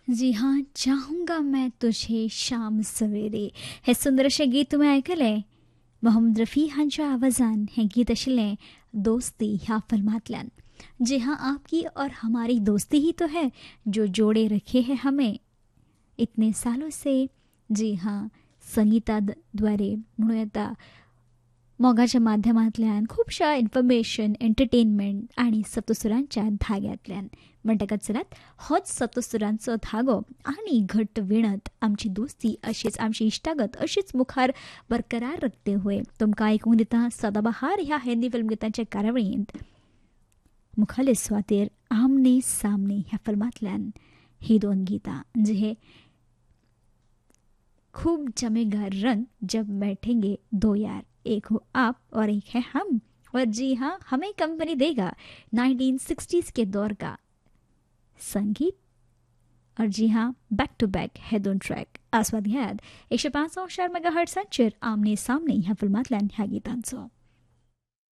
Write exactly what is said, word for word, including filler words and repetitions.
जी हां, चाहूंगा मैं तुझे शाम सवेरे. हे सुंदर असे गीत तुम्ही ऐकले. मोहम्मद रफी हांच्या आवाजान हे गीत आशिल्लें दोस्ती ह्या फिल्मांतल्यान. जी हाँ, आपकी और हमारी दोस्ती ही तो है जो जोड़े रखे है हमें इतने सालों से. जी हाँ, संगीताद्वारे म्हणूं येता मोगाच्या माध्यमांतल्यान खुबशा इन्फॉर्मेशन एंटरटेनमेंट आणि सप्तसुरांच्या धाग्यांतल्यान म्हणटकच चलात होच सप्तसुरांचो धागो आनी घट्ट विणत आमची दोस्ती अशीच आमची इश्टागत अशीच मुखार बरकरार रखते हुए तुमकां आयकूंक दिता सदाबहार ह्या हिंदी फिल्म गितांचे कार्यावळींत मुखाले सुवातेर आमने सामने ह्या फिल्मांतल्यान ही दोन गीतां जे हे खूब जमेगा रंग जब बैठेंगे दो यार, एक हो आप और एक है हम. और जी हाँ, हमें कंपनी देगा नाइनटीन सिक्सटीज़ के दौर का संगीत. और जी हाँ, बैक टू बैक हे दोन ट्रॅक आस्वाद घ्यात एकशे पाच अंशार मेगा हर्ट्सांचेर आमने सामने ह्या फिल्मांतल्यान ह्या गीतांचो.